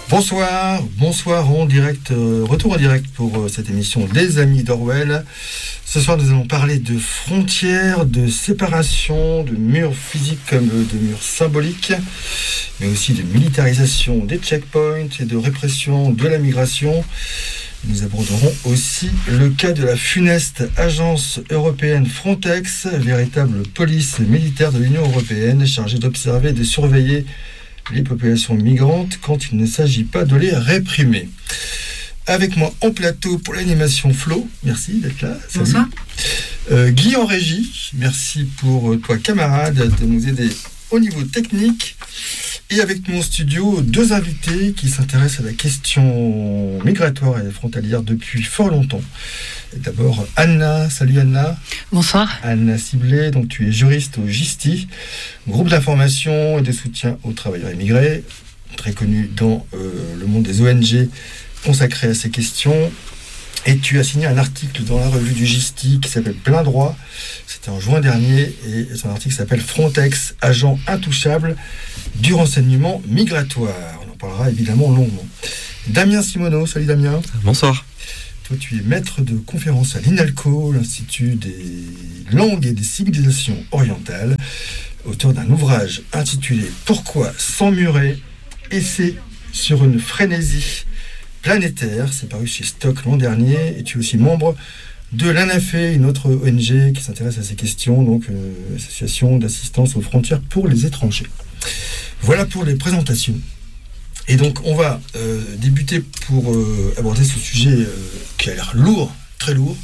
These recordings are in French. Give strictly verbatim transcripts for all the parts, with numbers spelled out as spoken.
Bonsoir, bonsoir en direct, euh, retour en direct pour euh, cette émission des Amis d'Orwell. Ce soir, nous allons parler de frontières, de séparation, de murs physiques comme de murs symboliques, mais aussi de militarisation des checkpoints et de répression de la migration. Nous aborderons aussi le cas de la funeste agence européenne Frontex, véritable police militaire de l'Union européenne chargée d'observer et de surveiller les populations migrantes quand il ne s'agit pas de les réprimer. Avec moi en plateau pour l'animation Flo, merci d'être là. Salut. Bonsoir. Euh, Guy en régie, merci pour toi camarade de nous aider au niveau technique. Et avec nous en studio, deux invités qui s'intéressent à la question migratoire et frontalière depuis fort longtemps. Et d'abord Anna, salut Anna. Bonsoir. Anna Ciblé, donc tu es juriste au GISTI, groupe d'information et de soutien aux travailleurs immigrés, très connu dans euh, le monde des O N G consacré à ces questions. Et tu as signé un article dans la revue du GISTI qui s'appelle Plein droit. C'était en juin dernier et son article s'appelle Frontex, agent intouchable du renseignement migratoire. On en parlera évidemment longuement. Damien Simoneau, salut Damien. Bonsoir. Toi, tu es maître de conférence à l'INALCO, l'Institut des langues et des civilisations orientales, auteur d'un ouvrage intitulé « Pourquoi s'emmurer ? Essai sur une frénésie planétaire ». C'est paru chez Stock l'an dernier. Et tu es aussi membre de l'ANAFE, une autre O N G qui s'intéresse à ces questions, donc euh, Association d'assistance aux frontières pour les étrangers. Voilà pour les présentations. Et donc, on va euh, débuter pour euh, aborder ce sujet euh, qui a l'air lourd, très lourd.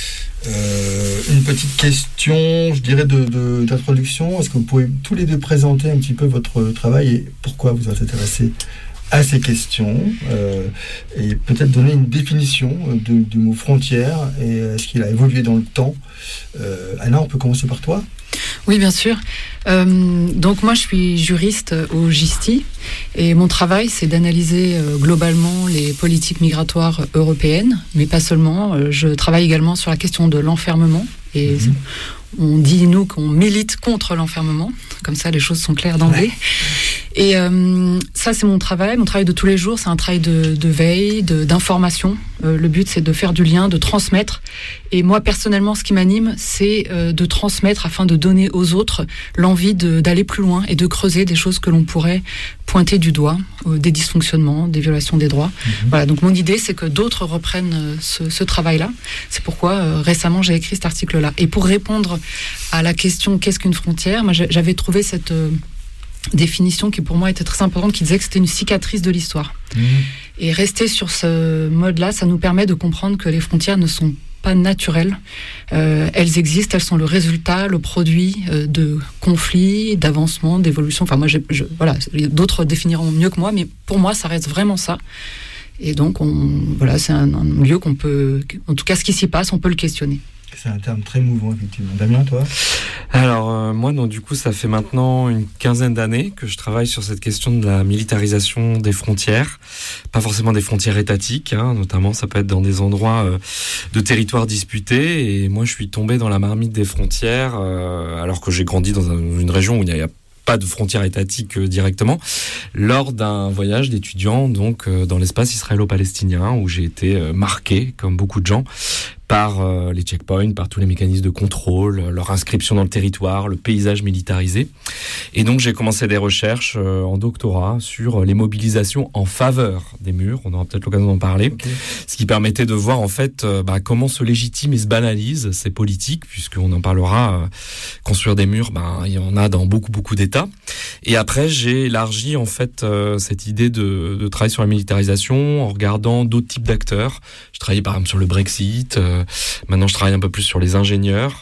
Euh, une petite question, je dirais, de, de, d'introduction. Est-ce que vous pourriez tous les deux présenter un petit peu votre travail et pourquoi vous êtes intéressés à ces questions euh, et peut-être donner une définition de, du mot frontière et est-ce qu'il a évolué dans le temps. euh, Anna, on peut commencer par toi. Oui, bien sûr. Euh, donc moi, je suis juriste au GISTI et mon travail, c'est d'analyser euh, globalement les politiques migratoires européennes, mais pas seulement. Euh, je travaille également sur la question de l'enfermement et mmh. on dit, nous, qu'on milite contre l'enfermement. Comme ça, les choses sont claires d'emblée. Ouais. Et euh, ça, c'est mon travail. Mon travail de tous les jours, c'est un travail de, de veille, de, d'information. Euh, le but, c'est de faire du lien, de transmettre. Et moi, personnellement, ce qui m'anime, c'est euh, de transmettre afin de donner aux autres l'envie de, d'aller plus loin et de creuser des choses que l'on pourrait pointer du doigt, euh, des dysfonctionnements, des violations des droits. Mmh. Voilà, donc mon idée, c'est que d'autres reprennent euh, ce, ce travail-là. C'est pourquoi, euh, récemment, j'ai écrit cet article-là. Et pour répondre à la question « Qu'est-ce qu'une frontière ?», moi, j'avais trouvé cette... Euh, définition qui pour moi était très importante, qui disait que c'était une cicatrice de l'histoire. Mmh. Et rester sur ce mode-là, ça nous permet de comprendre que les frontières ne sont pas naturelles. Euh, elles existent, elles sont le résultat, le produit euh, de conflits, d'avancements, d'évolutions. Enfin, moi, j'ai, je, voilà, d'autres définiront mieux que moi, mais pour moi, ça reste vraiment ça. Et donc, on, voilà, c'est un, un lieu qu'on peut, en tout cas, ce qui s'y passe, on peut le questionner. C'est un terme très mouvant, effectivement. Damien, toi ? Alors, euh, moi, donc, du coup, ça fait maintenant une quinzaine d'années que je travaille sur cette question de la militarisation des frontières. Pas forcément des frontières étatiques, hein, notamment, ça peut être dans des endroits euh, de territoires disputés. Et moi, je suis tombé dans la marmite des frontières, euh, alors que j'ai grandi dans un, une région où il n'y a pas de frontières étatiques euh, directement, lors d'un voyage d'étudiants donc euh, dans l'espace israélo-palestinien, où j'ai été euh, marqué, comme beaucoup de gens, par euh, les checkpoints, par tous les mécanismes de contrôle, leur inscription dans le territoire, le paysage militarisé. Et donc j'ai commencé des recherches euh, en doctorat sur les mobilisations en faveur des murs. On aura peut-être l'occasion d'en parler. Okay. Ce qui permettait de voir en fait euh, bah, comment se légitiment et se banalisent ces politiques, puisqu'on en parlera. Euh, construire des murs, bah, il y en a dans beaucoup beaucoup d'États. Et après j'ai élargi en fait euh, cette idée de, de travail sur la militarisation en regardant d'autres types d'acteurs. Je travaillais par exemple sur le Brexit. Euh, Maintenant, je travaille un peu plus sur les ingénieurs.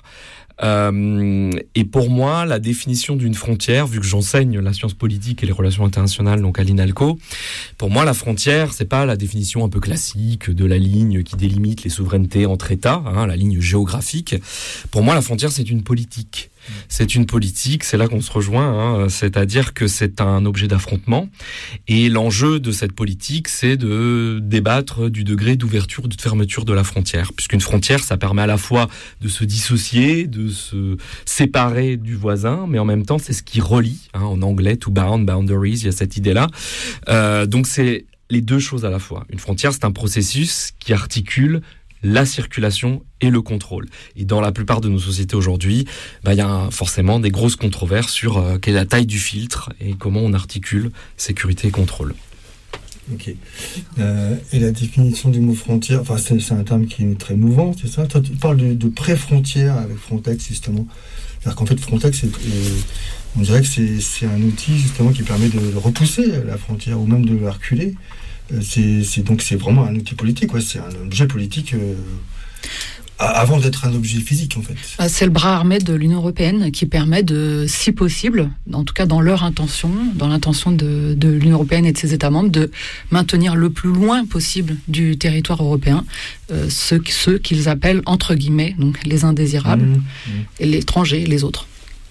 Euh, et pour moi, la définition d'une frontière, vu que j'enseigne la science politique et les relations internationales donc à l'INALCO, pour moi, la frontière, c'est pas la définition un peu classique de la ligne qui délimite les souverainetés entre États, hein, la ligne géographique. Pour moi, la frontière, c'est une politique. C'est une politique, c'est là qu'on se rejoint, hein, c'est-à-dire que c'est un objet d'affrontement et l'enjeu de cette politique, c'est de débattre du degré d'ouverture ou de fermeture de la frontière, puisqu'une frontière, ça permet à la fois de se dissocier, de se séparer du voisin, mais en même temps, c'est ce qui relie, hein, en anglais, to bound, boundaries, il y a cette idée-là. Euh, donc c'est les deux choses à la fois. Une frontière, c'est un processus qui articule la circulation et le contrôle. Et dans la plupart de nos sociétés aujourd'hui, bah, y a forcément des grosses controverses sur euh, quelle est la taille du filtre et comment on articule sécurité et contrôle. Ok. Euh, et la définition du mot frontière, enfin c'est, c'est un terme qui est très mouvant, c'est ça? Toi, tu parles de, de pré-frontière avec Frontex, justement. C'est-à-dire qu'en fait, Frontex, c'est, euh, on dirait que c'est, c'est un outil, justement, qui permet de repousser la frontière ou même de la reculer. Euh, c'est, c'est, donc, c'est vraiment un outil politique, ouais, c'est un objet politique euh, avant d'être un objet physique, en fait. C'est le bras armé de l'Union européenne qui permet de, si possible, en tout cas dans leur intention, dans l'intention de, de l'Union européenne et de ses États membres, de maintenir le plus loin possible du territoire européen euh, ceux, ceux qu'ils appellent, entre guillemets, donc les indésirables, mmh, mmh. et l'étranger, les autres.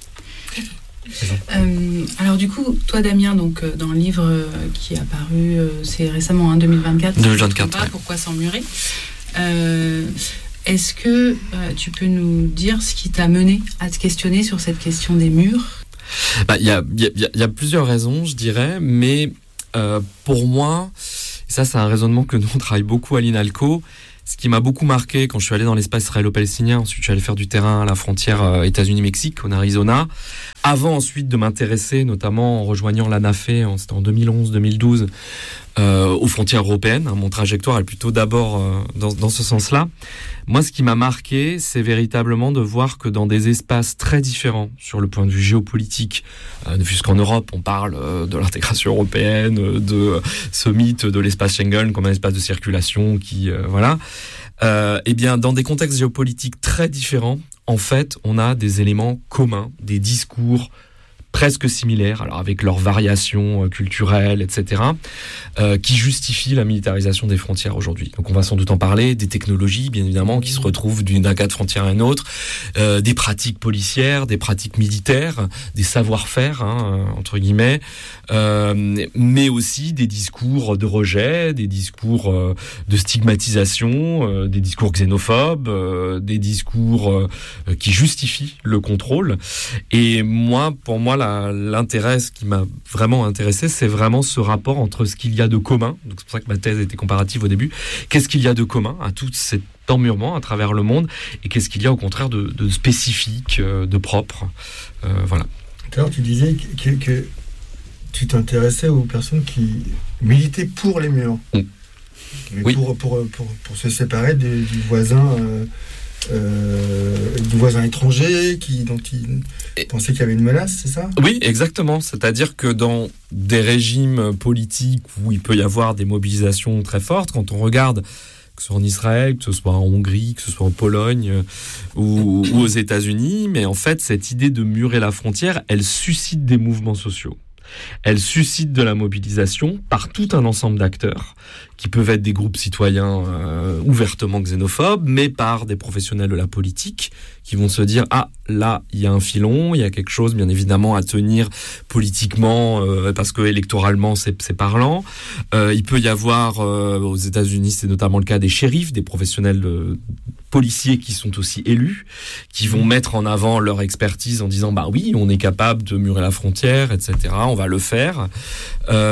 Euh, alors du coup, toi Damien, donc euh, dans le livre euh, qui est apparu, euh, c'est récemment, hein, deux mille vingt-quatre, deux mille vingt-quatre, ouais. Pourquoi s'emmurer euh, Est-ce que euh, tu peux nous dire ce qui t'a mené à te questionner sur cette question des murs ? Bah, y a, y a, y a plusieurs raisons, je dirais, mais euh, pour moi, et ça c'est un raisonnement que nous on travaille beaucoup à l'INALCO, ce qui m'a beaucoup marqué quand je suis allé dans l'espace israélo-palestinien, ensuite je suis allé faire du terrain à la frontière euh, États-Unis-Mexique, en Arizona, avant ensuite de m'intéresser, notamment en rejoignant l'ANAFE, en, c'était en deux mille onze deux mille douze, euh, aux frontières européennes. Mon trajectoire est plutôt d'abord euh, dans, dans ce sens-là. Moi, ce qui m'a marqué, c'est véritablement de voir que dans des espaces très différents, sur le point de vue géopolitique, euh, ne fût-ce qu'en Europe, on parle euh, de l'intégration européenne, de euh, ce mythe de l'espace Schengen comme un espace de circulation qui, euh, voilà. Euh, eh bien, dans des contextes géopolitiques très différents, en fait, on a des éléments communs, des discours presque similaires, alors avec leurs variations culturelles, et cetera, euh, qui justifient la militarisation des frontières aujourd'hui. Donc on va sans doute en parler, des technologies, bien évidemment, qui se retrouvent d'un cas de frontière à un autre, euh, des pratiques policières, des pratiques militaires, des savoir-faire, hein, entre guillemets, euh, mais aussi des discours de rejet, des discours euh, de stigmatisation, euh, des discours xénophobes, euh, des discours euh, qui justifient le contrôle. Et moi, pour moi, la l'intérêt, ce qui m'a vraiment intéressé, c'est vraiment ce rapport entre ce qu'il y a de commun, donc c'est pour ça que ma thèse était comparative au début, qu'est-ce qu'il y a de commun à tout cet emmurement à travers le monde, et qu'est-ce qu'il y a au contraire de, de spécifique, de propre, euh, voilà. Tout à l'heure, tu disais que, que, que tu t'intéressais aux personnes qui militaient pour les murs, mmh. mais oui. pour, pour, pour, pour se séparer du, du voisin... Euh... Euh, du voisin étranger qui, dont il et... pensait qu'il y avait une menace, c'est ça ? Oui, exactement. C'est-à-dire que dans des régimes politiques où il peut y avoir des mobilisations très fortes, quand on regarde, que ce soit en Israël, que ce soit en Hongrie, que ce soit en Pologne euh, ou, ou aux États-Unis, mais en fait, cette idée de murer la frontière, elle suscite des mouvements sociaux. Elle suscite de la mobilisation par tout un ensemble d'acteurs, qui peuvent être des groupes citoyens euh, ouvertement xénophobes, mais par des professionnels de la politique, qui vont se dire « Ah, là, il y a un filon, il y a quelque chose, bien évidemment, à tenir politiquement, euh, parce que électoralement, c'est, c'est parlant. Euh, » Il peut y avoir, euh, aux États-Unis, c'est notamment le cas des shérifs, des professionnels de, policiers qui sont aussi élus, qui vont mettre en avant leur expertise en disant « Bah oui, on est capable de murer la frontière, et cetera, on va le faire. Euh, »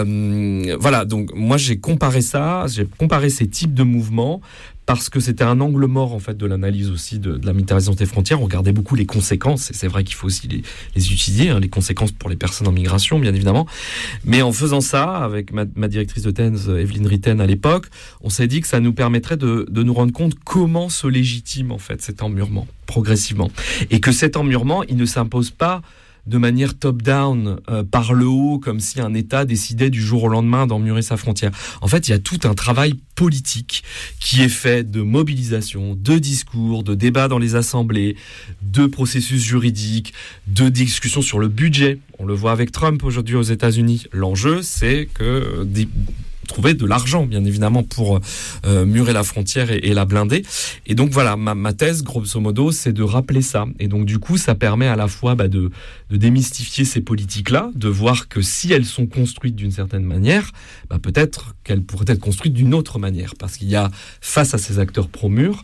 Voilà, donc moi, j'ai comparé ça, j'ai comparé ces types de mouvements parce que c'était un angle mort en fait de l'analyse aussi de, de la militarisation des frontières. On regardait beaucoup les conséquences, et c'est vrai qu'il faut aussi les, les utiliser, hein, les conséquences pour les personnes en migration, bien évidemment. Mais en faisant ça, avec ma, ma directrice de thèse, Evelyne Ritten, à l'époque, on s'est dit que ça nous permettrait de, de nous rendre compte comment se légitime en fait cet emmurement, progressivement. Et que cet emmurement, il ne s'impose pas de manière top-down, euh, par le haut, comme si un État décidait du jour au lendemain d'emmurer sa frontière. En fait, il y a tout un travail politique qui est fait de mobilisation, de discours, de débats dans les assemblées, de processus juridiques, de discussions sur le budget. On le voit avec Trump aujourd'hui aux États-Unis. L'enjeu, c'est que des trouver de l'argent, bien évidemment, pour euh, murer la frontière et, et la blinder. Et donc, voilà, ma, ma thèse, grosso modo, c'est de rappeler ça. Et donc, du coup, ça permet à la fois bah, de, de démystifier ces politiques-là, de voir que si elles sont construites d'une certaine manière, bah, peut-être qu'elles pourraient être construites d'une autre manière. Parce qu'il y a, face à ces acteurs pro-mur,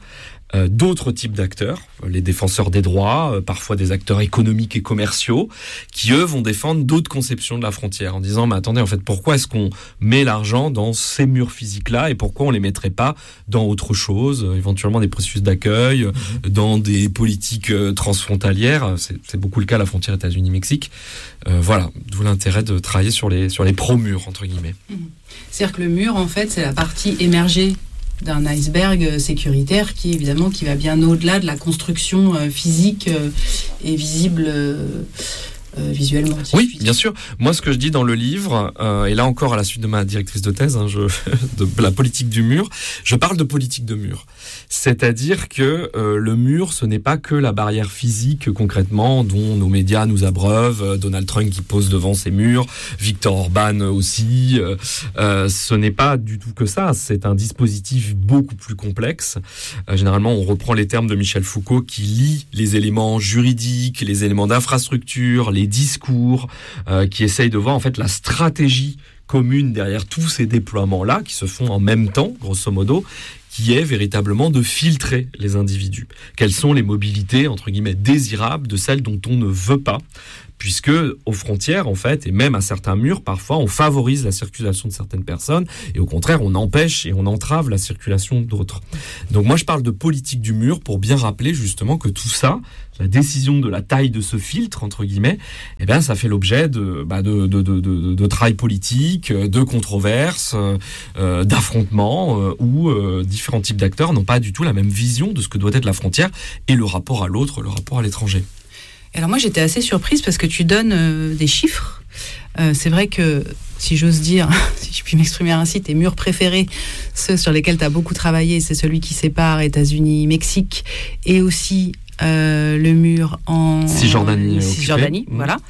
euh, d'autres types d'acteurs, les défenseurs des droits, euh, parfois des acteurs économiques et commerciaux, qui eux vont défendre d'autres conceptions de la frontière en disant mais attendez, en fait, pourquoi est-ce qu'on met l'argent dans ces murs physiques-là et pourquoi on les mettrait pas dans autre chose, euh, éventuellement des processus d'accueil, mmh. dans des politiques euh, transfrontalières. C'est, c'est beaucoup le cas à la frontière États-Unis-Mexique. Euh, voilà, d'où l'intérêt de travailler sur les sur les pro-murs entre guillemets. Mmh. C'est-à-dire que le mur, en fait, c'est la partie émergée d'un iceberg sécuritaire qui, évidemment, qui va bien au-delà de la construction euh, physique euh, et visible euh, euh, visuellement. Si oui, bien sûr. Moi, ce que je dis dans le livre, euh, et là encore à la suite de ma directrice de thèse, hein, je, de la politique du mur, je parle de politique de mur. C'est-à-dire que euh, le mur, ce n'est pas que la barrière physique, concrètement, dont nos médias nous abreuvent, euh, Donald Trump qui pose devant ces murs, Viktor Orban aussi. Euh, euh, ce n'est pas du tout que ça. C'est un dispositif beaucoup plus complexe. Euh, généralement, on reprend les termes de Michel Foucault qui lie les éléments juridiques, les éléments d'infrastructure, les discours, euh, qui essayent de voir en fait la stratégie commune derrière tous ces déploiements-là qui se font en même temps, grosso modo, qui est véritablement de filtrer les individus. Quelles sont les mobilités, entre guillemets, désirables de celles dont on ne veut pas, puisque aux frontières, en fait, et même à certains murs, parfois, on favorise la circulation de certaines personnes, et au contraire, on empêche et on entrave la circulation d'autres. Donc moi, je parle de politique du mur pour bien rappeler justement que tout ça, la décision de la taille de ce filtre, entre guillemets, eh bien, ça fait l'objet de, bah, de, de, de, de, de travail politique, de controverses, euh, d'affrontements, euh, où euh, différents types d'acteurs n'ont pas du tout la même vision de ce que doit être la frontière et le rapport à l'autre, le rapport à l'étranger. Alors moi, j'étais assez surprise parce que tu donnes euh, des chiffres. Euh, c'est vrai que, si j'ose dire, si je puis m'exprimer ainsi, tes murs préférés, ceux sur lesquels tu as beaucoup travaillé, c'est celui qui sépare États-Unis-Mexique et aussi euh, le mur en Cisjordanie, Cisjordanie, mmh. voilà.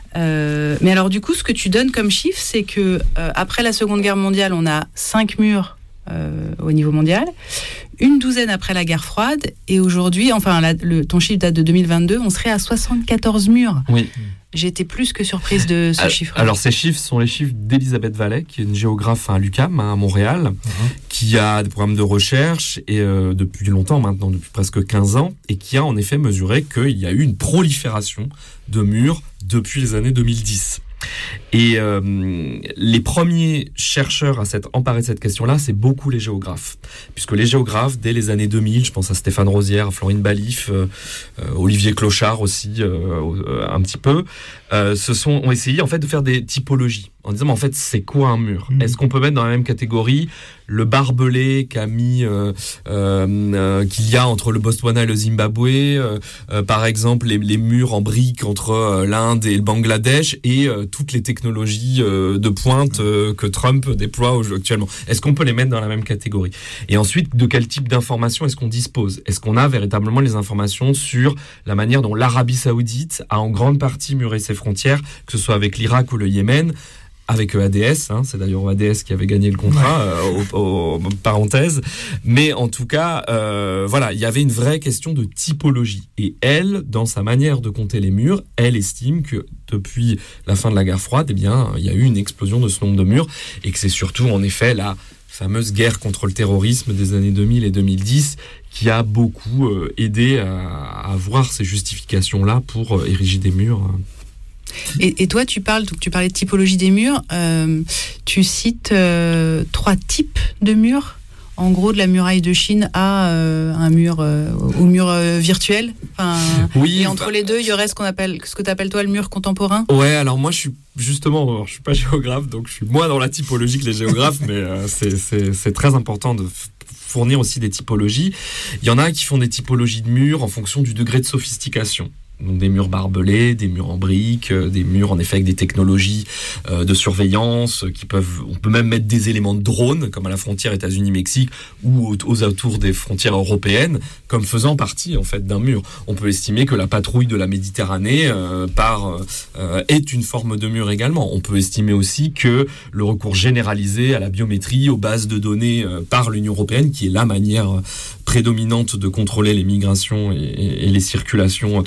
Euh, mais alors du coup, ce que tu donnes comme chiffre, c'est que euh, après la Seconde Guerre mondiale, on a cinq murs euh, au niveau mondial, une douzaine après la guerre froide, et aujourd'hui, enfin, la, le, ton chiffre date de deux mille vingt-deux, on serait à soixante-quatorze murs. Oui. J'ai été plus que surprise de ce alors, chiffre. Alors, ces chiffres sont les chiffres d'Elisabeth Vallet, qui est une géographe à l'U Q A M, hein, à Montréal, uh-huh. qui a des programmes de recherche et euh, depuis longtemps maintenant, depuis presque quinze ans, et qui a en effet mesuré qu'il y a eu une prolifération de murs depuis les années deux mille dix. Et euh, les premiers chercheurs à s'être emparés de cette question-là, c'est beaucoup les géographes. Puisque les géographes, dès les années deux mille, je pense à Stéphane Rosière, à Florine Balif, euh, euh, Olivier Clochard aussi, euh, euh, un petit peu, euh, se sont, ont essayé en fait de faire des typologies. En disant, mais en fait, c'est quoi un mur ? Mmh. Est-ce qu'on peut mettre dans la même catégorie le barbelé qu'a mis, euh, euh, euh, qu'il y a entre le Botswana et le Zimbabwe, euh, euh, par exemple, les, les murs en briques entre euh, l'Inde et le Bangladesh, et euh, toutes les technologies euh, de pointe euh, que Trump déploie actuellement. Est-ce qu'on peut les mettre dans la même catégorie ? Et ensuite, de quel type d'informations est-ce qu'on dispose ? Est-ce qu'on a véritablement les informations sur la manière dont l'Arabie Saoudite a en grande partie muré ses frontières, que ce soit avec l'Irak ou le Yémen, avec E A D S, hein, c'est d'ailleurs E A D S qui avait gagné le contrat, ouais. euh, au, au, parenthèse. Mais en tout cas, euh, voilà, il y avait une vraie question de typologie. Et elle, dans sa manière de compter les murs, elle estime que depuis la fin de la guerre froide, eh bien, il y a eu une explosion de ce nombre de murs, et que c'est surtout, en effet, la fameuse guerre contre le terrorisme des années deux mille et deux mille dix qui a beaucoup euh, aidé à, à avoir ces justifications-là pour euh, ériger des murs. Et, et toi, tu parles, tu parlais de typologie des murs. Euh, tu cites euh, trois types de murs. En gros, de la muraille de Chine à euh, un mur, euh, au mur euh, virtuel. Enfin, oui. Et entre bah, les deux, il y aurait ce qu'on appelle, ce que tu appelles toi le mur contemporain. Ouais. Alors moi, je suis justement, alors, je suis pas géographe, donc je suis moins dans la typologie que les géographes, mais euh, c'est, c'est, c'est très important de fournir aussi des typologies. Il y en a qui font des typologies de murs en fonction du degré de sophistication. Donc des murs barbelés, des murs en briques, euh, des murs en effet avec des technologies euh, de surveillance qui peuvent, on peut même mettre des éléments de drone comme à la frontière États-Unis-Mexique ou aux, aux alentours des frontières européennes comme faisant partie en fait d'un mur. On peut estimer que la patrouille de la Méditerranée euh, par euh, est une forme de mur également. On peut estimer aussi que le recours généralisé à la biométrie, aux bases de données euh, par l'Union européenne, qui est la manière prédominante de contrôler les migrations et, et, et les circulations transfrontalières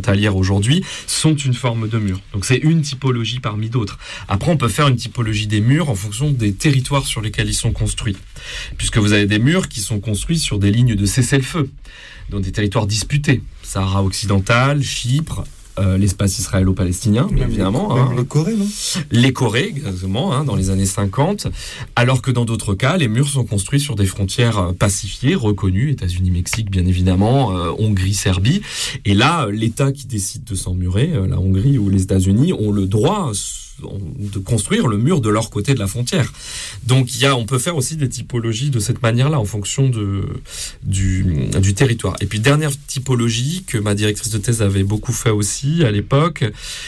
frontalières aujourd'hui sont une forme de mur. Donc c'est une typologie parmi d'autres. Après, on peut faire une typologie des murs en fonction des territoires sur lesquels ils sont construits. Puisque vous avez des murs qui sont construits sur des lignes de cessez-le-feu, dans des territoires disputés. Sahara occidental, Chypre, Euh, l'espace israélo-palestinien, bien évidemment. Même hein. les Corées, non ? Les Corées, exactement, hein, dans les années cinquante. Alors que dans d'autres cas, les murs sont construits sur des frontières pacifiées, reconnues, États-Unis, Mexique, bien évidemment, euh, Hongrie, Serbie. Et là, l'État qui décide de s'emmurer, euh, la Hongrie ou les États-Unis, ont le droit de construire le mur de leur côté de la frontière. Donc, il y a, on peut faire aussi des typologies de cette manière-là, en fonction de, du, du territoire. Et puis, dernière typologie que ma directrice de thèse avait beaucoup fait aussi à l'époque,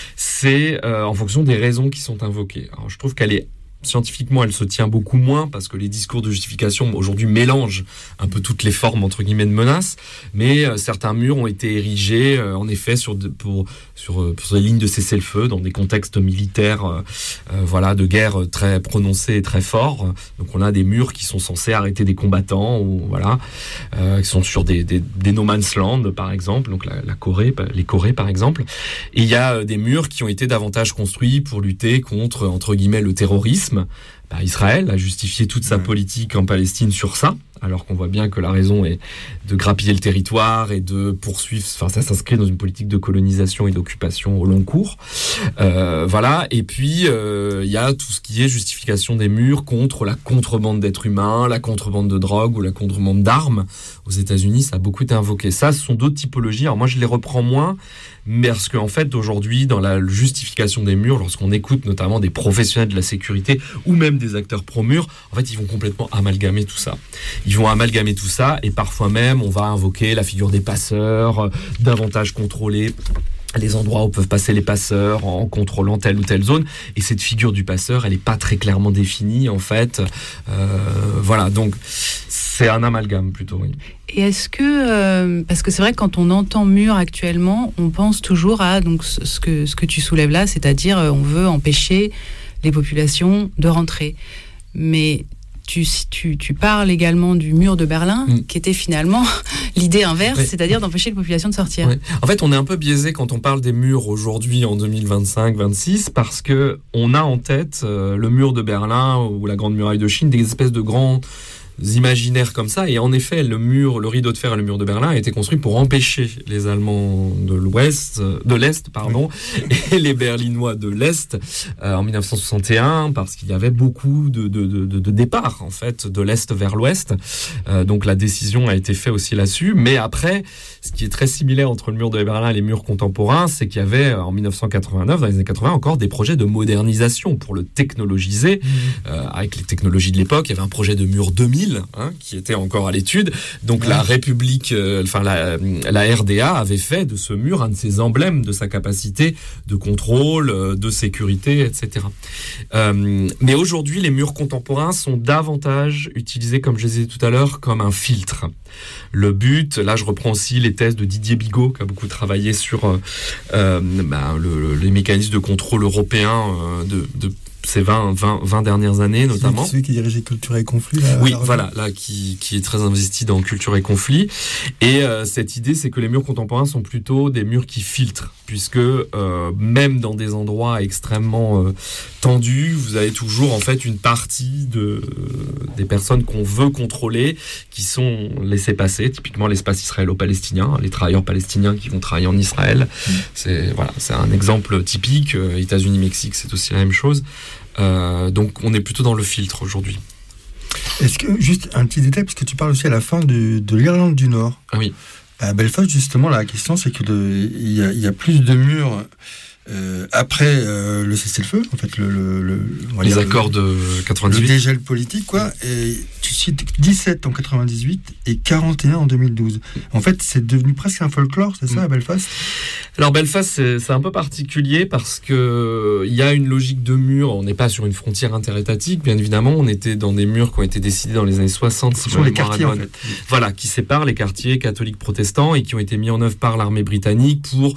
c'est euh, en fonction des raisons qui sont invoquées. Alors, je trouve qu'elle est scientifiquement, elle se tient beaucoup moins parce que les discours de justification aujourd'hui mélangent un peu toutes les formes entre guillemets de menaces, mais euh, certains murs ont été érigés euh, en effet sur, de, pour, sur, euh, sur des lignes de cessez-le-feu dans des contextes militaires euh, euh, voilà, de guerre très prononcés et très forts. Donc on a des murs qui sont censés arrêter des combattants ou voilà, euh, qui sont sur des, des, des no man's land par exemple, donc la, la Corée, les Corées par exemple. Et il y a euh, des murs qui ont été davantage construits pour lutter contre entre guillemets le terrorisme. Bah, Israël a justifié toute sa politique en Palestine sur ça, alors qu'on voit bien que la raison est de grappiller le territoire et de poursuivre, enfin ça s'inscrit dans une politique de colonisation et d'occupation au long cours. Euh, voilà, et puis il euh, y a tout ce qui est justification des murs contre la contrebande d'êtres humains, la contrebande de drogue ou la contrebande d'armes. Aux États-Unis, ça a beaucoup été invoqué. Ça, ce sont d'autres typologies. Alors moi, je les reprends moins, parce qu'en fait, aujourd'hui, dans la justification des murs, lorsqu'on écoute notamment des professionnels de la sécurité ou même des acteurs pro-murs, en fait, ils vont complètement amalgamer tout ça. Ils vont amalgamer tout ça et parfois même, on va invoquer la figure des passeurs, euh, davantage contrôler les endroits où peuvent passer les passeurs en contrôlant telle ou telle zone. Et cette figure du passeur, elle n'est pas très clairement définie, en fait. Euh, voilà, donc c'est un amalgame plutôt, oui. Et est-ce que, euh, parce que c'est vrai que quand on entend mur actuellement, on pense toujours à donc, ce, que, ce que tu soulèves là, c'est-à-dire euh, on veut empêcher les populations de rentrer. Mais tu, tu, tu parles également du mur de Berlin, mmh. qui était finalement l'idée inverse, oui. c'est-à-dire d'empêcher les populations de sortir. Oui. En fait, on est un peu biaisé quand on parle des murs aujourd'hui en deux mille vingt-cinq vingt-six, parce qu'on a en tête euh, le mur de Berlin ou la Grande Muraille de Chine, des espèces de grands imaginaires comme ça. Et en effet, le mur, le rideau de fer et le mur de Berlin a été construit pour empêcher les Allemands de l'Ouest, de l'Est, pardon, oui. et les Berlinois de l'Est euh, en dix-neuf cent soixante et un, parce qu'il y avait beaucoup de, de, de, de départs en fait de l'Est vers l'Ouest. Euh, donc la décision a été faite aussi là-dessus. Mais après, ce qui est très similaire entre le mur de Berlin et les murs contemporains, c'est qu'il y avait en dix-neuf cent quatre-vingt-neuf, dans les années quatre-vingts, encore des projets de modernisation pour le technologiser. Mmh. Euh, avec les technologies de l'époque, il y avait un projet de mur deux mille. Hein, qui était encore à l'étude. Donc ouais. la République, euh, enfin la, la R D A avait fait de ce mur un de ses emblèmes de sa capacité de contrôle, euh, de sécurité, et cetera. Euh, mais aujourd'hui, les murs contemporains sont davantage utilisés, comme je disais tout à l'heure, comme un filtre. Le but, là je reprends aussi les thèses de Didier Bigot, qui a beaucoup travaillé sur euh, euh, bah, le, le, les mécanismes de contrôle européens euh, de, de ces vingt, vingt, vingt dernières années, notamment. Celui qui dirigeait Culture et Conflit. Là, oui, voilà, là, qui, qui est très investi dans Culture et Conflit. Et euh, cette idée, c'est que les murs contemporains sont plutôt des murs qui filtrent, puisque euh, même dans des endroits extrêmement euh, tendus, vous avez toujours en fait une partie de, euh, des personnes qu'on veut contrôler qui sont laissées passer, typiquement l'espace israélo-palestinien, les travailleurs palestiniens qui vont travailler en Israël. Mmh. C'est, voilà, c'est un exemple typique. Euh, États-Unis, Mexique, c'est aussi la même chose. Euh, donc on est plutôt dans le filtre aujourd'hui. Est-ce que, juste un petit détail, parce que tu parles aussi à la fin de, de l'Irlande du Nord. Ah oui. À Belfast, justement, la question, c'est qu'il y, y a plus de murs euh, après euh, le cessez-le-feu, en fait, le, le, le les dire, accords de quatre-vingt-dix-huit. Le dégel politique, quoi. Et tu cites dix-sept en quatre-vingt-dix-huit et quarante et un en deux mille douze. En fait, c'est devenu presque un folklore, c'est ça, à Belfast ? Alors Belfast, c'est, c'est un peu particulier parce que il y a une logique de mur. On n'est pas sur une frontière interétatique, bien évidemment. On était dans des murs qui ont été décidés dans les années soixante. Ce sont les quartiers, en fait. Voilà, qui séparent les quartiers catholiques protestants et qui ont été mis en œuvre par l'armée britannique pour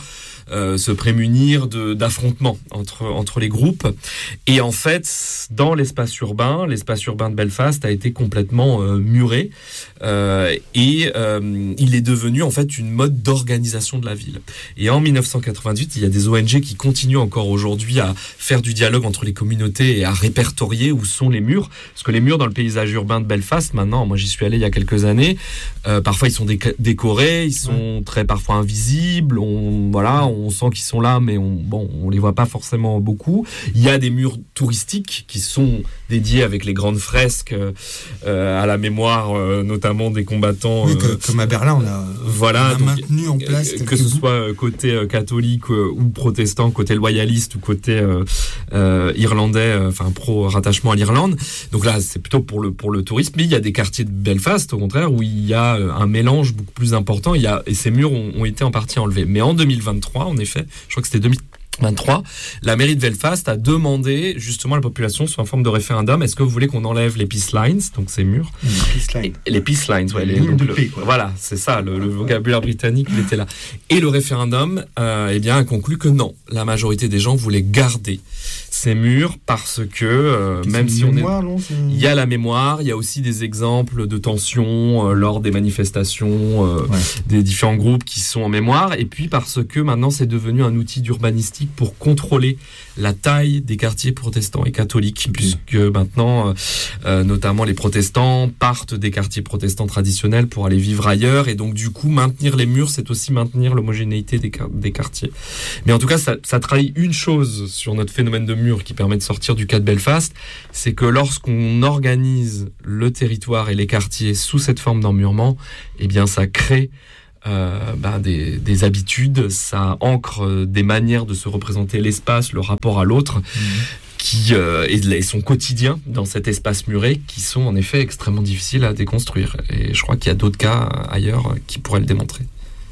euh, se prémunir de, d'affrontements entre, entre les groupes. Et en fait, dans l'espace urbain, l'espace urbain de Belfast a été complètement euh, muré euh, et euh, il est devenu en fait une mode d'organisation de la ville. Et en dix-neuf cent quatre-vingt-huit, il y a des O N G qui continuent encore aujourd'hui à faire du dialogue entre les communautés et à répertorier où sont les murs. Parce que les murs dans le paysage urbain de Belfast, maintenant, moi j'y suis allé il y a quelques années, euh, parfois ils sont déc- décorés, ils sont ouais. très parfois invisibles, on, voilà, on sent qu'ils sont là, mais on, bon, on les voit pas forcément beaucoup. Il y a des murs touristiques qui sont dédiés avec les grandes fresques euh, à la mémoire, euh, notamment des combattants. Oui, que, comme à Berlin, on a, voilà, on a donc, maintenu en place que ce soit côté euh, catholique euh, ou protestant, côté loyaliste ou côté euh, euh, irlandais, euh, enfin pro rattachement à l'Irlande. Donc là, c'est plutôt pour le pour le tourisme. Mais il y a des quartiers de Belfast, au contraire, où il y a un mélange beaucoup plus important. Il y a et ces murs ont, ont été en partie enlevés. Mais en deux mille vingt-trois, en effet, je crois que c'était deux mille vingt-trois, la mairie de Belfast a demandé justement à la population sous une forme de référendum, est-ce que vous voulez qu'on enlève les peace lines, donc ces murs, mmh, peace line. les peace lines, ouais, les les, lignes de le, paix, quoi. Voilà, c'est ça, le, le vocabulaire britannique, il était là. Et le référendum, euh, eh bien, a conclu que non, la majorité des gens voulaient garder ces murs parce que euh, même si on mémoire, est, non, il y a la mémoire, il y a aussi des exemples de tensions euh, lors des manifestations, euh, ouais. des différents groupes qui sont en mémoire, et puis parce que maintenant c'est devenu un outil d'urbanistique pour contrôler la taille des quartiers protestants et catholiques, okay. puisque maintenant, euh, euh, notamment les protestants partent des quartiers protestants traditionnels pour aller vivre ailleurs, et donc du coup, maintenir les murs, c'est aussi maintenir l'homogénéité des, des quartiers. Mais en tout cas, ça, ça trahit une chose sur notre phénomène de mur qui permet de sortir du cas de Belfast, c'est que lorsqu'on organise le territoire et les quartiers sous cette forme d'emmurement, eh bien ça crée Euh, ben des, des habitudes, ça ancre des manières de se représenter l'espace, le rapport à l'autre, mmh. qui euh, et, et son quotidien dans cet espace muré, qui sont en effet extrêmement difficiles à déconstruire. Et je crois qu'il y a d'autres cas ailleurs qui pourraient le démontrer.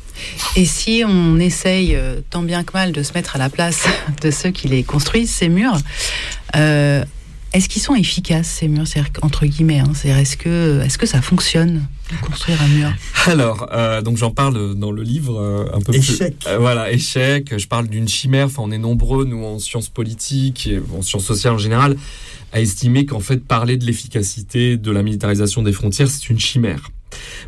Et si on essaye euh, tant bien que mal de se mettre à la place de ceux qui les construisent, ces murs, euh, est-ce qu'ils sont efficaces, ces murs, c'est-à-dire, entre guillemets, hein, c'est-à-dire, est-ce que, est-ce que ça fonctionne de construire un mur? Alors, euh, donc j'en parle dans le livre euh, un peu échec. plus. Euh, voilà, échec. Je parle d'une chimère. Enfin, on est nombreux, nous, en sciences politiques et en sciences sociales en général, à estimer qu'en fait, parler de l'efficacité de la militarisation des frontières, c'est une chimère. Pourquoi ?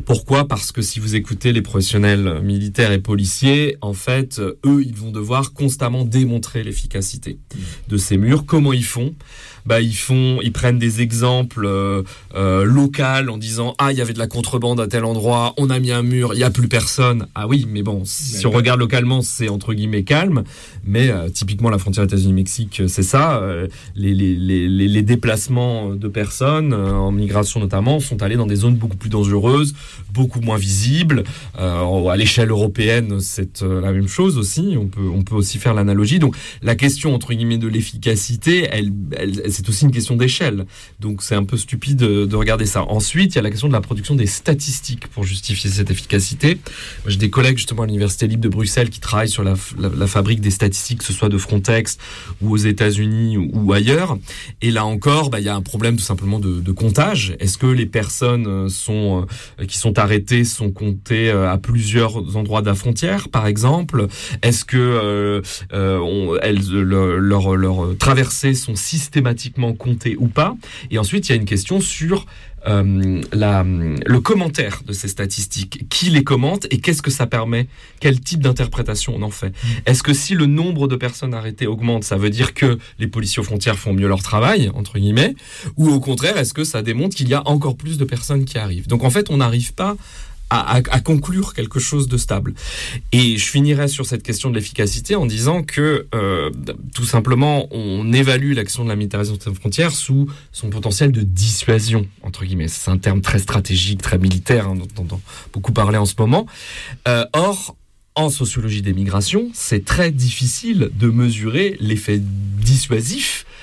Parce que si vous écoutez les professionnels militaires et policiers, en fait, eux, ils vont devoir constamment démontrer l'efficacité de ces murs. Comment ils font ? Bah, ils font, ils prennent des exemples euh, euh, locaux en disant ah il y avait de la contrebande à tel endroit, on a mis un mur, il y a plus personne. Ah oui, mais bon, si D'accord. on regarde localement, c'est entre guillemets calme. Mais euh, typiquement la frontière États-Unis-Mexique, c'est ça. Euh, les, les les les déplacements de personnes euh, en migration notamment sont allés dans des zones beaucoup plus dangereuses, beaucoup moins visibles. Euh, à l'échelle européenne, c'est euh, la même chose aussi. On peut on peut aussi faire l'analogie. Donc la question entre guillemets de l'efficacité, elle, elle c'est aussi une question d'échelle. Donc c'est un peu stupide de, de regarder ça. Ensuite, il y a la question de la production des statistiques pour justifier cette efficacité. Moi, j'ai des collègues justement à l'Université libre de Bruxelles qui travaillent sur la, la, la fabrique des statistiques, que ce soit de Frontex ou aux États-Unis ou, ou ailleurs. Et là encore, bah, il y a un problème tout simplement de, de comptage. Est-ce que les personnes sont, euh, qui sont arrêtées sont comptées euh, à plusieurs endroits de la frontière, par exemple ? Est-ce que euh, euh, on, elles, le, leur, leur traversées sont systématiquement compté ou pas. Et ensuite, il y a une question sur euh, la, le commentaire de ces statistiques. Qui les commente et qu'est-ce que ça permet ? Quel type d'interprétation on en fait ? Est-ce que si le nombre de personnes arrêtées augmente, ça veut dire que les policiers aux frontières font mieux leur travail, entre guillemets ? Ou au contraire, est-ce que ça démontre qu'il y a encore plus de personnes qui arrivent ? Donc en fait, on n'arrive pas À, à, à conclure quelque chose de stable. Et je finirai sur cette question de l'efficacité en disant que euh, tout simplement on évalue l'action de la militarisation des frontières sous son potentiel de dissuasion, entre guillemets. C'est un terme très stratégique, très militaire, hein, dont on entend beaucoup parler en ce moment. Euh, or, en sociologie des migrations, c'est très difficile de mesurer l'effet dissuasif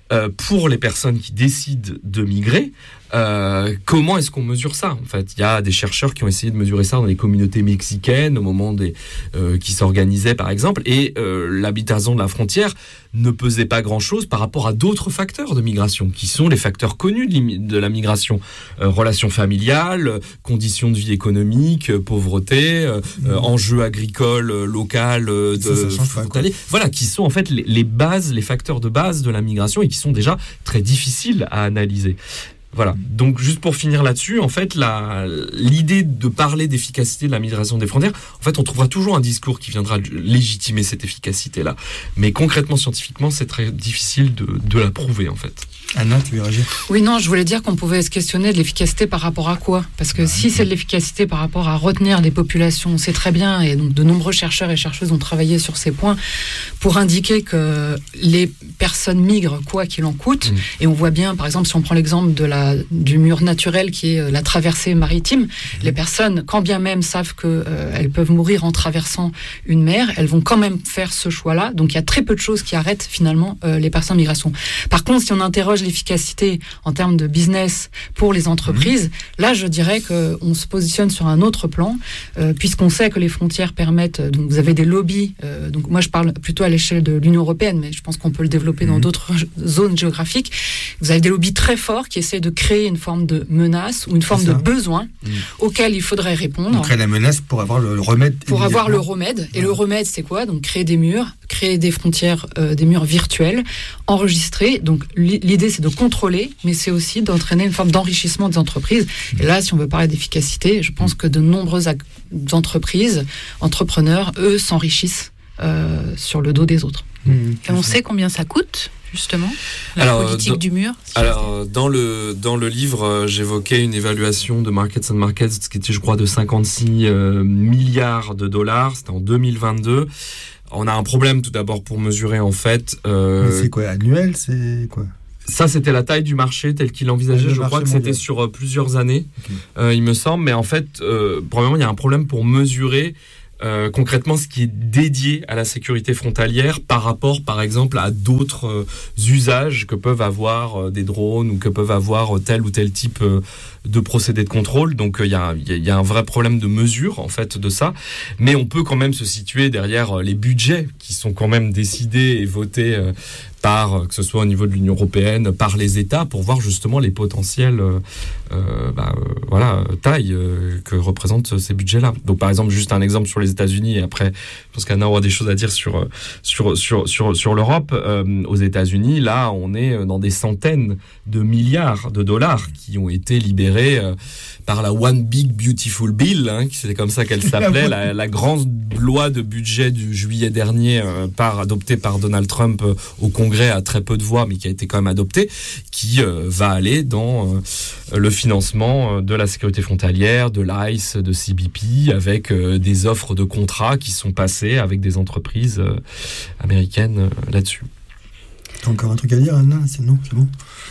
euh, pour les personnes qui décident de migrer, euh, comment est-ce qu'on mesure ça ? En fait, il y a des chercheurs qui ont essayé de mesurer ça dans les communautés mexicaines au moment des euh, qui s'organisaient, par exemple, et euh, l'habitation de la frontière ne pesait pas grand-chose par rapport à d'autres facteurs de migration, qui sont les facteurs connus de, de la migration. Euh, relations familiales, conditions de vie économique, euh, pauvreté, euh, mmh. euh, enjeux agricoles, euh, local, euh, de frontaliers. Voilà, qui sont en fait les, les bases, les facteurs de base de la migration et qui sont déjà très difficiles à analyser. Voilà. Donc, juste pour finir là-dessus, en fait, la, l'idée de parler d'efficacité de la migration des frontières, en fait, on trouvera toujours un discours qui viendra légitimer cette efficacité-là. Mais concrètement, scientifiquement, c'est très difficile de, de la prouver, en fait. Anna, tu veux réagir ? Oui, non, je voulais dire qu'on pouvait se questionner de l'efficacité par rapport à quoi ? Parce que bah, si c'est de l'efficacité par rapport à retenir des populations, on sait très bien, et donc de nombreux chercheurs et chercheuses ont travaillé sur ces points, pour indiquer que les personnes migrent quoi qu'il en coûte, mmh. et on voit bien, par exemple, si on prend l'exemple de la, du mur naturel qui est la traversée maritime, mmh. les personnes, quand bien même savent qu'elles euh, peuvent mourir en traversant une mer, elles vont quand même faire ce choix-là, donc il y a très peu de choses qui arrêtent finalement euh, les personnes en migration. Par contre, si on interroge l'efficacité en termes de business pour les entreprises, mmh. là je dirais qu'on se positionne sur un autre plan, euh, puisqu'on sait que les frontières permettent, donc vous avez des lobbies, euh, donc moi je parle plutôt à l'échelle de l'Union européenne, mais je pense qu'on peut le développer mmh. dans d'autres zones géographiques, vous avez des lobbies très forts qui essaient de créer une forme de menace ou une forme de besoin mmh. auquel il faudrait répondre. On crée la menace pour avoir le remède. Pour avoir le remède, et ouais. le remède c'est quoi ? Donc créer des murs, créer des frontières, euh, des murs virtuels, enregistrés, donc l'idée c'est de contrôler, mais c'est aussi d'entraîner une forme d'enrichissement des entreprises. Et là, si on veut parler d'efficacité, je pense que de nombreuses ac- entreprises, entrepreneurs, eux, s'enrichissent euh, sur le dos des autres. Mmh, Et on sait combien ça coûte, justement, la alors, politique dans, du mur. Si alors, dans le, dans le livre, euh, j'évoquais une évaluation de Markets and Markets qui était, je crois, de cinquante-six euh, milliards de dollars. C'était en deux mille vingt-deux. On a un problème, tout d'abord, pour mesurer, en fait... Euh, Mais c'est quoi, annuel ? C'est quoi ? Ça, c'était la taille du marché tel qu'il envisageait. Je crois que mondial. C'était sur euh, plusieurs années, okay. euh, il me semble. Mais en fait, euh, probablement, il y a un problème pour mesurer euh, concrètement ce qui est dédié à la sécurité frontalière par rapport, par exemple, à d'autres euh, usages que peuvent avoir euh, des drones ou que peuvent avoir euh, tel ou tel type euh, de procédé de contrôle. Donc, il euh, y, y, y a un vrai problème de mesure, en fait, de ça. Mais on peut quand même se situer derrière euh, les budgets qui sont quand même décidés et votés euh, par, que ce soit au niveau de l'Union européenne, par les États, pour voir justement les potentielles euh, euh, bah, euh, voilà, tailles euh, que représentent ces budgets-là. Donc, par exemple, juste un exemple sur les États-Unis, et après, je pense qu'Anna aura des choses à dire sur, sur, sur, sur, sur l'Europe. Euh, aux États-Unis, là, on est dans des centaines de milliards de dollars qui ont été libérés euh, par la One Big Beautiful Bill, hein, c'est comme ça qu'elle s'appelait, la, la grande loi de budget du juillet dernier, euh, par, adoptée par Donald Trump euh, au Congrès à très peu de voix, mais qui a été quand même adoptée, qui euh, va aller dans euh, le financement de la sécurité frontalière, de l'I C E, de C B P, avec euh, des offres de contrats qui sont passées avec des entreprises euh, américaines euh, là-dessus. T'as encore un truc à dire, Anna ? C'est non, c'est bon.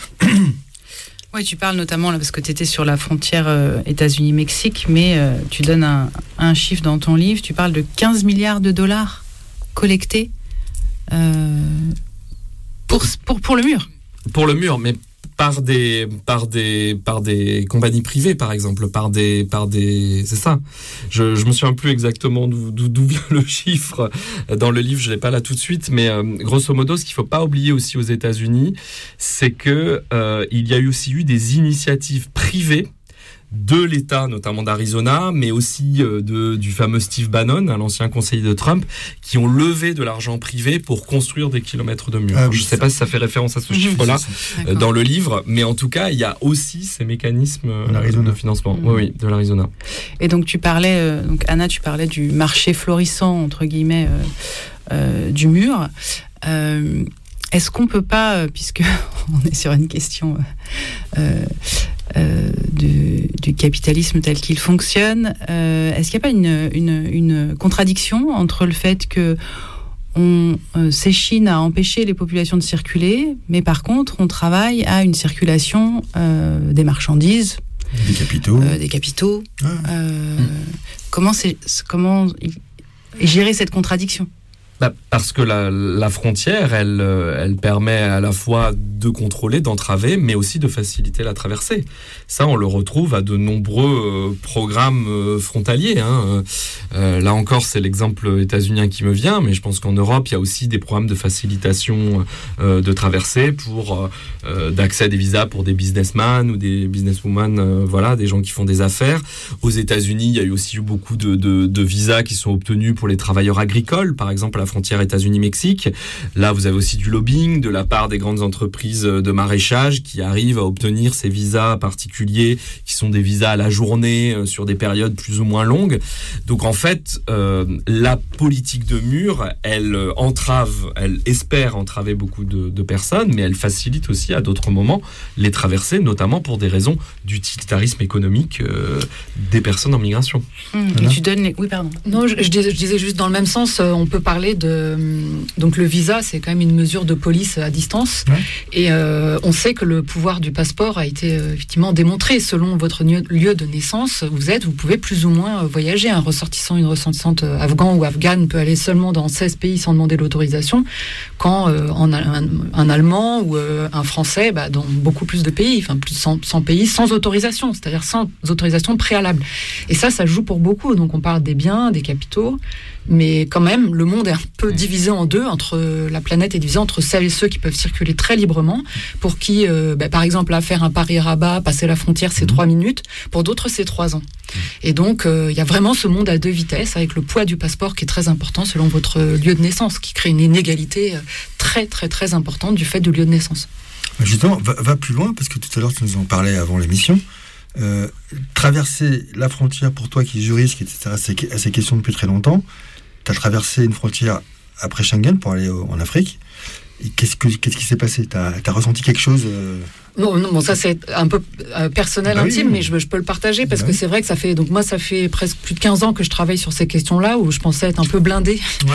Oui, tu parles notamment, là, parce que tu étais sur la frontière euh, États-Unis-Mexique, mais euh, tu donnes un, un chiffre dans ton livre, tu parles de quinze milliards de dollars collectés euh, pour, pour, pour le mur. Pour le mur, mais par des, par des, par des compagnies privées, par exemple, par des, par des, c'est ça. Je, je me souviens plus exactement d'où, d'où, d'où vient le chiffre dans le livre, je l'ai pas là tout de suite, mais euh, grosso modo, ce qu'il faut pas oublier aussi aux États-Unis, c'est que euh, il y a eu aussi eu des initiatives privées de l'État, notamment d'Arizona, mais aussi euh, de, du fameux Steve Bannon, hein, l'ancien conseiller de Trump, qui ont levé de l'argent privé pour construire des kilomètres de murs. Ah, oui, je ne sais pas si ça fait référence à ce mmh, chiffre-là euh, dans le livre, mais en tout cas, il y a aussi ces mécanismes euh, de financement. Mmh. Oui, oui, de l'Arizona. Et donc, tu parlais, euh, donc Anna, tu parlais du marché florissant, entre guillemets, euh, euh, du mur. Euh, est-ce qu'on ne peut pas, puisque on est sur une question... Euh, Euh, du, du capitalisme tel qu'il fonctionne, euh, est-ce qu'il n'y a pas une, une, une contradiction entre le fait que on euh, s'échine à empêcher les populations de circuler, mais par contre on travaille à une circulation euh, des marchandises, des capitaux, euh, des capitaux. Ah. Euh, mmh. Comment c'est, comment gérer cette contradiction ? Bah, parce que la, la frontière, elle, elle permet à la fois de contrôler, d'entraver, mais aussi de faciliter la traversée. Ça, on le retrouve à de nombreux euh, programmes euh, frontaliers. Hein. Euh, là encore, c'est l'exemple états-unien qui me vient, mais je pense qu'en Europe, il y a aussi des programmes de facilitation euh, de traversée pour euh, d'accès à des visas pour des businessmen ou des businesswomen, euh, voilà, des gens qui font des affaires. Aux États-Unis, il y a eu aussi eu beaucoup de, de, de visas qui sont obtenus pour les travailleurs agricoles, par exemple, la frontière États-Unis-Mexique. Là, vous avez aussi du lobbying de la part des grandes entreprises de maraîchage qui arrivent à obtenir ces visas particuliers qui sont des visas à la journée sur des périodes plus ou moins longues. Donc en fait, euh, la politique de mur, elle entrave, elle espère entraver beaucoup de, de personnes, mais elle facilite aussi à d'autres moments les traversées, notamment pour des raisons d'utilitarisme économique euh, des personnes en migration. Mmh, voilà. Et tu donnes les... Oui, pardon. Non, je, je, disais, je disais juste dans le même sens, euh, on peut parler de... Donc le visa, c'est quand même une mesure de police à distance. Ouais. Et euh, on sait que le pouvoir du passeport a été euh, effectivement démontré. Selon votre lieu de naissance, vous êtes, vous pouvez plus ou moins voyager. Un ressortissant, une ressortissante afghan ou afghane peut aller seulement dans seize pays sans demander l'autorisation, quand euh, en, un, un Allemand ou euh, un Français, bah, dans beaucoup plus de pays, enfin plus de cent, cent pays, sans autorisation, c'est-à-dire sans autorisation préalable. Et ça, ça joue pour beaucoup. Donc on parle des biens, des capitaux, mais quand même, le monde est un peu divisé en deux. Entre la planète est divisée entre celles et ceux qui peuvent circuler très librement, pour qui, euh, bah, par exemple, là, faire un Paris-Rabat, passer la frontière, c'est trois minutes. Pour d'autres, c'est trois ans. Et donc, il euh, y a vraiment ce monde à deux vitesses, avec le poids du passeport qui est très important selon votre lieu de naissance, qui crée une inégalité très, très, très importante du fait du lieu de naissance. Justement, va, va plus loin, parce que tout à l'heure, tu nous en parlais avant l'émission. Euh, traverser la frontière, pour toi qui es juriste, qui est à ces, à ces questions depuis très longtemps, tu as traversé une frontière après Schengen pour aller en Afrique. Et qu'est-ce, que, qu'est-ce qui s'est passé ? Tu as ressenti quelque chose euh... Non, non, bon, ça c'est un peu euh, personnel, bah intime, oui, mais je, je peux le partager parce bah que oui. C'est vrai que ça fait, donc moi ça fait presque plus de quinze ans que je travaille sur ces questions-là, où je pensais être un peu blindée. Ouais.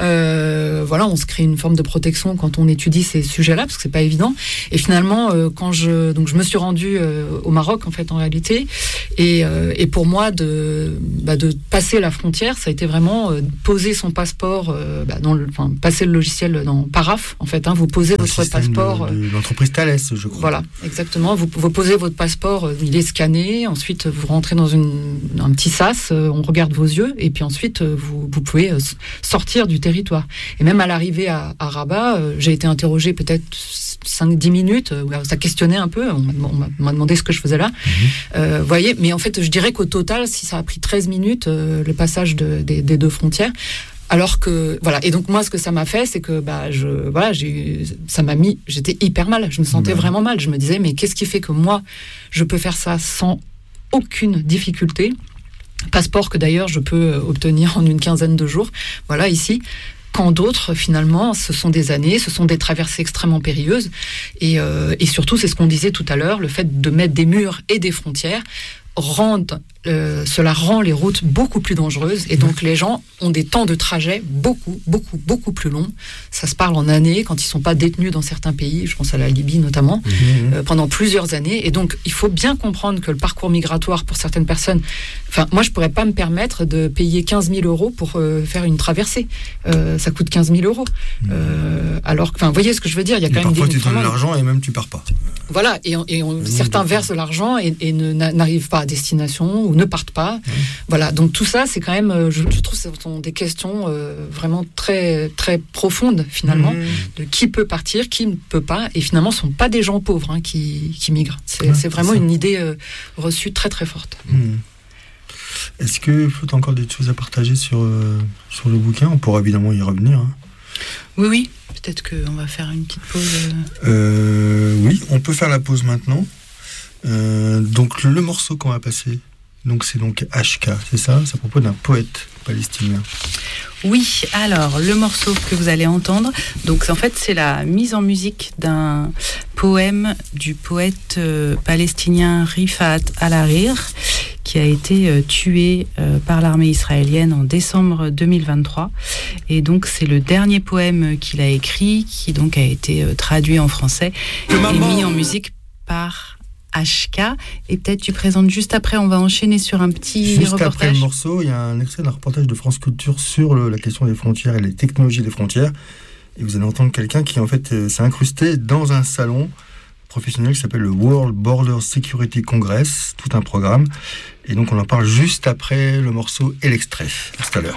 Euh, voilà, on se crée une forme de protection quand on étudie ces sujets-là, parce que c'est pas évident. Et finalement, euh, quand je, donc je me suis rendue euh, au Maroc en fait en réalité, et, euh, et pour moi de, bah, de passer la frontière, ça a été vraiment euh, poser son passeport, euh, bah, dans le, enfin passer le logiciel dans Paraf en fait. Hein, vous posez le votre passeport. De, de l'entreprise Thales, je crois. Voilà. Exactement, vous, vous posez votre passeport, il est scanné, ensuite vous rentrez dans une, un petit sas, on regarde vos yeux, et puis ensuite vous, vous pouvez sortir du territoire. Et même à l'arrivée à, à Rabat, j'ai été interrogée peut-être cinq dix minutes, ça questionnait un peu, on m'a, on m'a demandé ce que je faisais là. Mmh. Euh, vous voyez, mais en fait je dirais qu'au total, si ça a pris treize minutes, euh, le passage de, des, des deux frontières, alors que voilà, et donc moi ce que ça m'a fait, c'est que bah je voilà j'ai ça m'a mis j'étais hyper mal, je me sentais ouais. vraiment mal, je me disais mais qu'est-ce qui fait que moi je peux faire ça sans aucune difficulté, passeport que d'ailleurs je peux obtenir en une quinzaine de jours, voilà ici, quand d'autres finalement ce sont des années, ce sont des traversées extrêmement périlleuses, et euh, et surtout c'est ce qu'on disait tout à l'heure, le fait de mettre des murs et des frontières rendent Euh, cela rend les routes beaucoup plus dangereuses, et donc les gens ont des temps de trajet beaucoup, beaucoup, beaucoup plus longs. Ça se parle en années quand ils ne sont pas détenus dans certains pays, je pense à la Libye notamment, mmh. euh, pendant plusieurs années. Et donc il faut bien comprendre que le parcours migratoire pour certaines personnes, enfin moi je ne pourrais pas me permettre de payer quinze mille euros pour euh, faire une traversée. Euh, ça coûte quinze mille euros. Mmh. Euh, alors, enfin vous voyez ce que je veux dire, il y a quand et même parfois des... tu donnes l'argent et même tu pars pas. Voilà, et, on, et on, certains versent de l'argent et, et ne, n'arrivent pas à destination ou ne partent pas. Mmh. Voilà, donc tout ça, c'est quand même, je, je trouve, ce sont des questions euh, vraiment très, très profondes, finalement, mmh. de qui peut partir, qui ne peut pas, et finalement, ce ne sont pas des gens pauvres hein, qui, qui migrent. C'est, ouais, c'est vraiment c'est une idée euh, reçue très, très forte. Mmh. Est-ce que tu as encore des choses à partager sur, euh, sur le bouquin ? On pourra évidemment y revenir. Hein. Oui, oui. Peut-être qu'on va faire une petite pause. Euh... Euh, oui, on peut faire la pause maintenant. Euh, donc, le morceau qu'on va passer... Donc c'est donc H K, c'est ça ? C'est à propos d'un poète palestinien. Oui, alors le morceau que vous allez entendre, donc en fait c'est la mise en musique d'un poème du poète euh, palestinien Rifat Al-Hariri, qui a été euh, tué euh, par l'armée israélienne en décembre deux mille vingt-trois. Et donc c'est le dernier poème qu'il a écrit, qui donc a été euh, traduit en français et mis en musique par H K. Et peut-être tu présentes juste après, on va enchaîner sur un petit juste reportage. Après le morceau, il y a un extrait d'un reportage de France Culture sur le, la question des frontières et les technologies des frontières. Et vous allez entendre quelqu'un qui en fait euh, s'est incrusté dans un salon professionnel qui s'appelle le World Border Security Congress, tout un programme. Et donc on en parle juste après le morceau et l'extrait. À tout à l'heure.